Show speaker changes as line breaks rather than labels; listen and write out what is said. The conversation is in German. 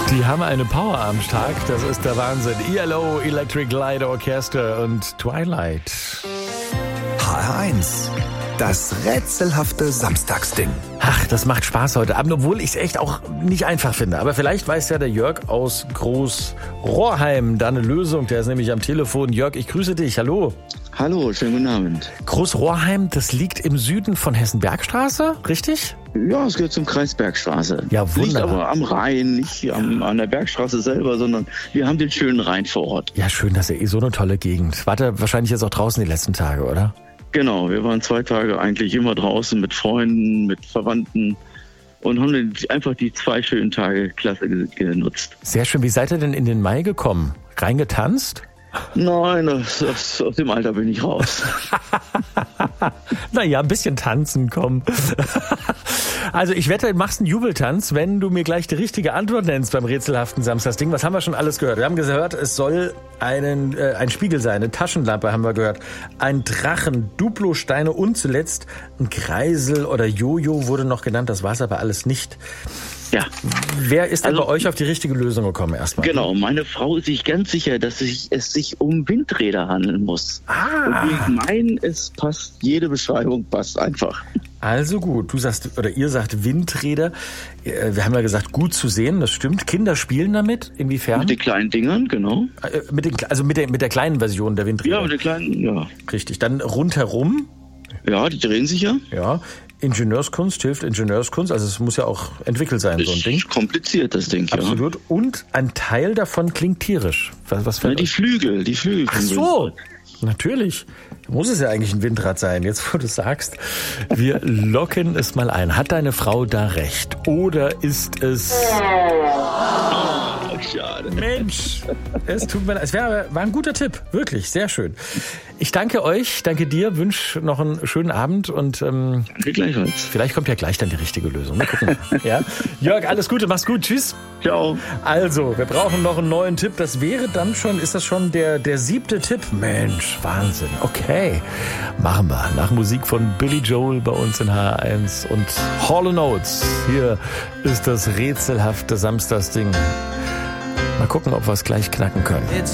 Die haben eine Power am Stag, das ist der Wahnsinn. ELO, Electric Light Orchestra und Twilight.
HR1, das rätselhafte Samstagsding.
Ach, das macht Spaß heute Abend, obwohl ich es echt auch nicht einfach finde. Aber vielleicht weiß ja der Jörg aus Großrohrheim da eine Lösung. Der ist nämlich am Telefon. Jörg, ich grüße dich. Hallo.
Hallo, schönen guten Abend.
Großrohrheim, das liegt im Süden von Hessen-Bergstraße, richtig?
Ja, es gehört zum Kreis Bergstraße.
Ja, wunderbar.
Liegt aber am Rhein, nicht an der Bergstraße selber, sondern wir haben den schönen Rhein vor Ort.
Ja, schön, das ist ja so eine tolle Gegend. Wart ihr wahrscheinlich jetzt auch draußen die letzten Tage, oder?
Genau, wir waren 2 Tage eigentlich immer draußen mit Freunden, mit Verwandten und haben einfach die 2 schönen Tage klasse genutzt.
Sehr schön. Wie seid ihr denn in den Mai gekommen? Reingetanzt?
Nein, aus dem Alter bin ich raus.
Naja, ein bisschen tanzen, komm. Also ich wette, du machst einen Jubeltanz, wenn du mir gleich die richtige Antwort nennst beim rätselhaften Samstagsding. Was haben wir schon alles gehört? Wir haben gehört, es soll ein Spiegel sein, eine Taschenlampe haben wir gehört, ein Drachen, Duplosteine und zuletzt ein Kreisel oder Jojo wurde noch genannt. Das war es aber alles nicht.
Ja.
Wer ist denn bei euch auf die richtige Lösung gekommen erstmal?
Genau, meine Frau ist sich ganz sicher, dass es sich um Windräder handeln muss.
Ah.
Und ich meine, es passt, jede Beschreibung passt einfach.
Also gut, du sagst, oder ihr sagt Windräder. Wir haben ja gesagt, gut zu sehen, das stimmt. Kinder spielen damit, inwiefern?
Mit den kleinen Dingern, genau.
Mit der kleinen Version der Windräder.
Ja, mit den kleinen, ja.
Richtig, dann rundherum.
Ja, die drehen sich ja.
Ja, Ingenieurskunst hilft Ingenieurskunst, also es muss ja auch entwickelt sein, so ein Ding.
Ist kompliziert, das Ding, ja.
Absolut. Und ein Teil davon klingt tierisch. Was
ja, die Flügel.
Ach so, natürlich. Muss es ja eigentlich ein Windrad sein, jetzt wo du sagst. Wir locken es mal ein. Hat deine Frau da recht? Oder ist es...
Schade.
Mensch, es tut mir leid. Es war ein guter Tipp, wirklich, sehr schön. Ich danke euch, danke dir, wünsche noch einen schönen Abend und
gleichfalls.
Vielleicht kommt ja gleich dann die richtige Lösung. Mal gucken. Ja? Jörg, alles Gute, mach's gut, tschüss.
Ciao.
Also, wir brauchen noch einen neuen Tipp. Das wäre dann schon, ist das schon der 7. Tipp? Mensch, Wahnsinn. Okay, machen wir. Nach Musik von Billy Joel bei uns in HR1 und Hall & Oates. Hier ist das rätselhafte Samstagsding. Mal gucken, ob wir es gleich knacken können.